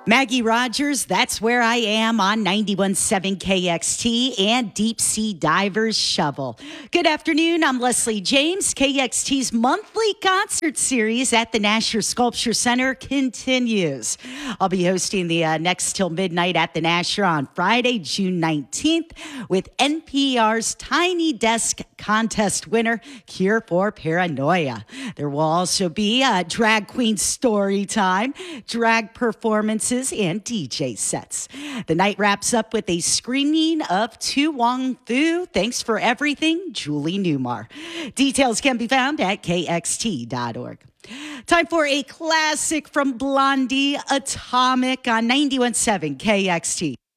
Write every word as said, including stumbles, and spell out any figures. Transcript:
Maggie Rogers, that's where I am on ninety-one point seven K X T and Deep Sea Divers Shovel. Good afternoon. I'm Leslie James. K X T's monthly concert series at the Nasher Sculpture Center continues. I'll be hosting the uh, Next Till Midnight at the Nasher on Friday, June nineteenth with N P R's Tiny Desk Contest winner, Cure for Paranoia. There will also be a drag queen story time, drag performances, and D J sets. The night wraps up with a screening of To Wong Foo. Thanks for everything, Julie Newmar. Details can be found at K X T dot org. Time for a classic from Blondie, Atomic on ninety-one point seven K X T.